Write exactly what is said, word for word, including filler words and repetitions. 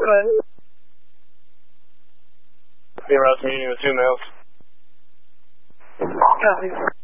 ahead. Be around community with two males. Copy.